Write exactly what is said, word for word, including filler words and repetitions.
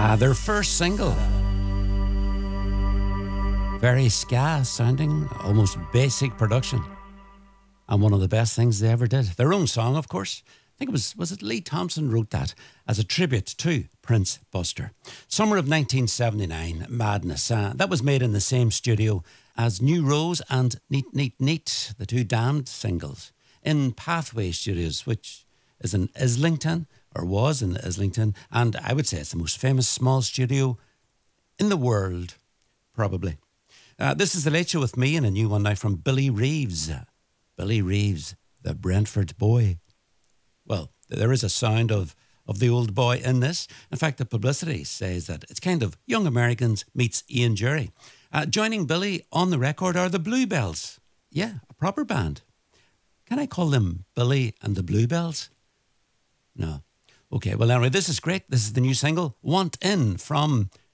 Uh, their first single. Very ska sounding, almost basic production. And one of the best things they ever did. Their own song, of course. I think it was, was it Lee Thompson wrote that as a tribute to Prince Buster. Summer of nineteen seventy-nine, Madness. Uh, that was made in the same studio as New Rose and Neat Neat Neat, the two Damned singles, in Pathway Studios, which is in Islington, or was in Islington, and I would say it's the most famous small studio in the world, probably. Uh, this is The Late Show with me, and a new one now from Billy Reeves. Billy Reeves, the Brentford boy. Well, there is a sound of, of the old boy in this. In fact, the publicity says that it's kind of Young Americans meets Ian Dury. Uh, joining Billy on the record are the Bluebells. Yeah, a proper band. Can I call them Billy and the Bluebells? No. Okay, well, anyway, this is great. This is the new single, Want In, from